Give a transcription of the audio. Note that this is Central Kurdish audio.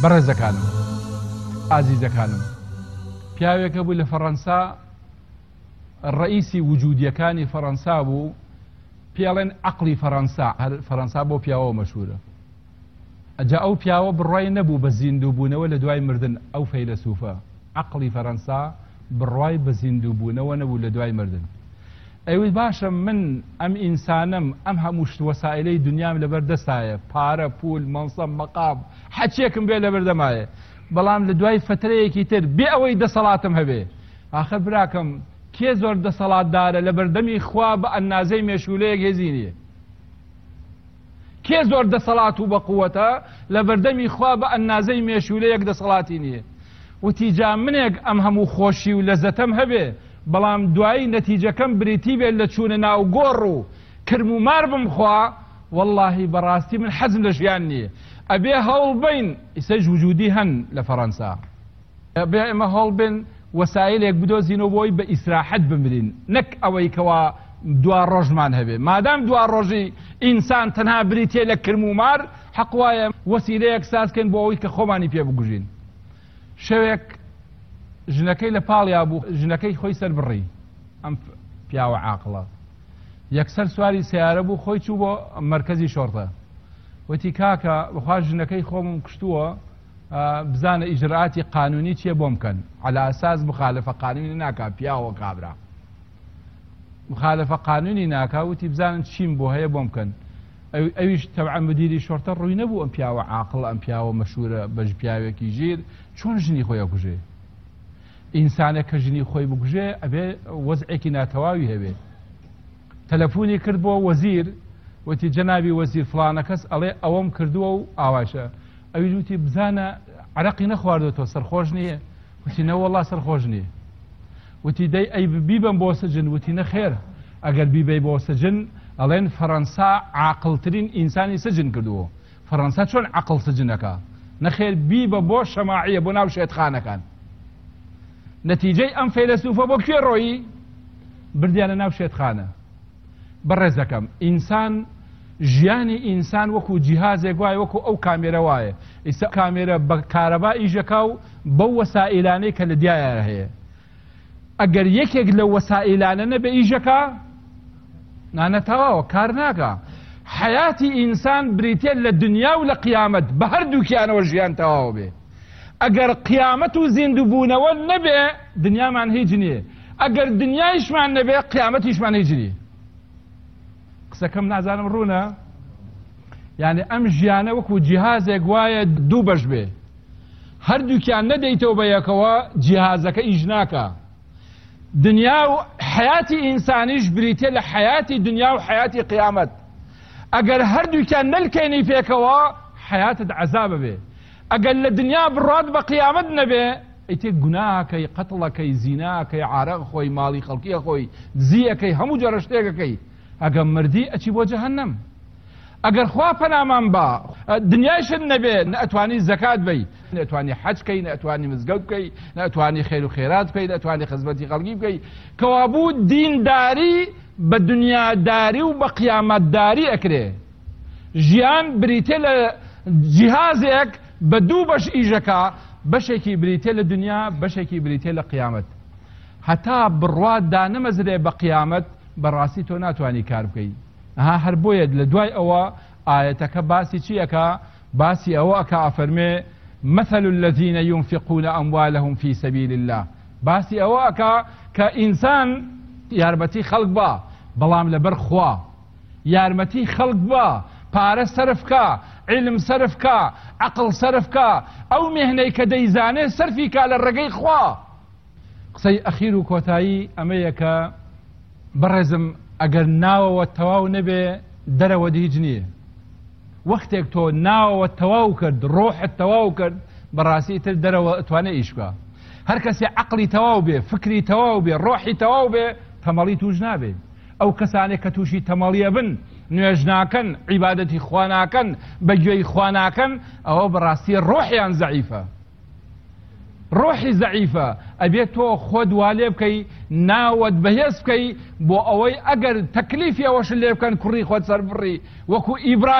بەڕێزەکانم ئازیزەکانم پیاوێکە بوو لە فەڕەنسا ڕئیسی وجودیەکانی فەڕەنسا بوو پێڵێن عەقڵی فەڕەنسا بۆ پیاوە مەشهورە ئەجا ئەو پیاوە بڕوای نەبوو بە زیندووبوونەوە لە دوای مردن ئەو فەیلسوفە عەقڵی فەڕەنسا بڕوای بە زیندووبوونەوە نەبوو لە دوای مردن ئەوەی باشە من ئەم ئینسانم ئەم هەموو وەسائلەی دنیام لەبەردەستایە پارە پول مەنسەب مەقام حەچێکم بێ لەبەردەمایە بەڵام لە دوای فترەیەکی تر بێ ئەوەی دەسەڵاتم هەبێ ئاخر براکەم کێ زۆر دەسەڵاتدارە لە بەردەمی خوا بە ئەندازەی مێشولەیەک هێزی نییە کێ زۆر دەسەڵات و بە قووەتە لە بەردەمی خوا بە ئەندازەی مێشولەیەک دەسەڵاتی نییە وتیجا منێک ئەم هەموو خۆشی و لەزەتەم هەبێ بەڵام دوایی نەتیجەکەم بریتی بێت لە چوونە ناو گۆڕ و کرم و مار بمخوا واللهی بەڕاستی من حەزم لە ژیان نییە ئەبێ هەوڵ بین ئیسەش وجودی هەن لە فەڕەنسا ئەبێ ئێمە هەوڵ بین وەسایلێک بدۆزینەوە بۆی بە ئیسراحەت بمرین نەک ئەوەی کەوا دوا ڕۆژمان هەبێ مادام دوا ڕۆژی ئینسان تەنها بریتێ لە کرم و مار حەق وایە وەسیلەیەک سازکەین بۆ ئەوەی کە خۆمانی پێ بگوژین شەوێک ژنەکەی لە پاڵیا بوو ژنەکەی خۆی سەر بڕی ئەم پیاوە عاقڵە یەکسەر سواری سیارە بوو خۆی چوو بۆ مەرکەزی شۆڕتە وتی کاکە بەخوا ژنەکەی خۆمم کشتووە بزانە ئیجرعاتی قانونی چیە بۆ بکەن على ئەساس مخالفە قانونی ناکا پیاوە کابرا مخالفە قانونی ناکا وتی بزانن چیم بۆ هەیە بۆ بکەن ئەویش تەبعا مدیری شۆڕتە ڕووی نەبوو ئەم پیاوە عاقڵ ئەم پیاوە مەشهورە بەژ پیاوێکی ژیر چۆن ژنی خۆی ئەکوژێ ئینسانێک کە ژنی خۆی بکوژێ ئەبێ وەزعێکی ناتەواوی هەبێ تەلەفۆنی کرد بۆ وەزیر وتی جەنابی وەزیر فڵانە کەس ئەڵێ ئەوەم کردووە و ئاواشە ئەوی وتی بزانە عەرەقی نەخواردوەوە سەرخۆش نییە وتی نە وەڵڵا سەرخۆش نییە وتی دەی ئەی بیبەم بۆ سەجن وتی نەخێر ئەگەر بیبەی بۆ سەجن ئەڵێن فەڕەنسا عاقڵترین ئینسانی سەجن کردووە فەڕەنسا چۆن عەقڵ سەجنەکە نەخێر بیبە بۆ شەماعیە بۆ ناو شێتخانەکان نەتیجەی ئەم فەیلسوفە بۆ کوێ ڕۆیی بردیانە ناو شێتخانە بەڕێزەکەم ئینسان ژیانی ئینسان وەکو جیهازێک وایە وەکو ئەو کامێرە وایە ئیسا کامێرە بە کارەبا ئیژەکە و بەو وەسائلانەی کە لە دیایە هەیە ئەگەر یەکێک لە وەسائلانە نەبێ ئیژەکە نانەتەواوە کار ناکە حیاتی ئینسان بریتێ لە دنیا و لە قیامەت بە هەردووکیانەوە ژیان تەواو بێ ئەگەر قیامەت و زیندووبوونەوە نەبێ دنیامان هیچ نییە ئەگەر دنیایشمان نەبێ قیامەتیشمان هیچ نییە قسەکەم نازانم ڕوونە یعنی ئەم ژیانە وەکو جیهازێک وایە دوو بەش بێ هەردووکیان نەدەیتەوە بە یەکەوە جیهازەکە ئیش ناکە دنیا و حیاتی ئینسانیش بریتێ لە حیاتی دنیا و حیاتی قیامەت ئەگەر هەردووکیان نەلکەینی پێکەوە حیاتت عەزابە بێ ئەگەر لە دنیا بڕات بە قیامەت نەبێ ئیتێ گوناهەکەی قەتڵەکەی زیناکەی عارەق خۆی ماڵی خەڵکیە خۆی دزیەکەی هەموو جۆرە شتێکەکەی ئەگەر مردی ئەچی بۆ جەهەنەم ئەگەر خوا پەنامان بە دنیایشت نەبێ نەئەتوانی زەکات بەی نەئەتوانی حەج بکەی نەئەتوانی مزگەوت بکەی نەئەتوانی خێر و خێرات بکەی نەئەتوانی خزمەتی خەڵکی بکەی کەوا بوو دینداری بە دنیاداری و بە قیامەتداری ئەکرێ ژیان بریتێ لە جیهازێک بە دوو بەش ئیژەکە بەشێکی بریتێ لە دنیا بەشێکی بریتێ لە قیامەت هەتا بڕوات دانەمەزرێ بە قیامەت بەڕاستی تۆ ناتوانی کار بکەیت هەر بۆیە لە دوای ئەوە ئاەتەکە باسی چیەکە باسی ئەوە ئەکا ئەفەرمێ مثل الذين ينفقون أموالهم في سبيل الله باسی ئەوە ئەکا کە ئینسان یارمەتی خەڵک بە بەڵام لەبەر خوا یارمەتی خەڵک بە پارە سەرفکە علم سەرفکە عەقڵ سەرفکە ئەو مێهنەی کە دەیزانێ سەرفی کا لە ڕێگەی خوا قسەی ئەخیر و کۆتایی ئەمەیە کە بەڕێزم ئەگەر ناوەوە تەواو نەبێ دەرەوە هیچ نییە وەختێک تۆ ناوەوە تەواو کرد ڕۆحت تەواو کرد بەڕاستی تر دەرەوە ئەتوانێ ئیش بکە هەر کەسێ عەقڵی تەواو بێ فکری تەواو بێ ڕۆحی تەواو بێ تەمەڵی توش نابێ ئەو کەسانێک کە تووشی تەمەڵیە بن نوێژ ناکەن عیبادەتی خوا ناکەن بەگوێی خوا ناکەن ئەوە بەڕاستی ڕۆحیان زەعیفە ڕۆحی زەعیفە ئەبێت تۆ خۆت وا لێ بکەی ناوەت بەهێز بکەی بۆ ئەوەی ئەگەر تەکلیفی ئەوەش لێ بکەن کوڕی خۆت سەر بڕی وەکو ئیبراهیم